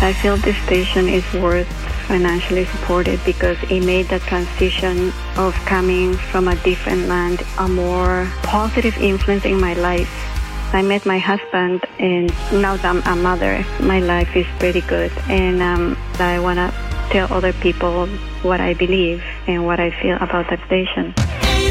I feel this station is worth financially supported because it made the transition of coming from a different land a more positive influence in my life. I met my husband, and now that I'm a mother, my life is pretty good, and I want to tell other people what I believe and what I feel about that station.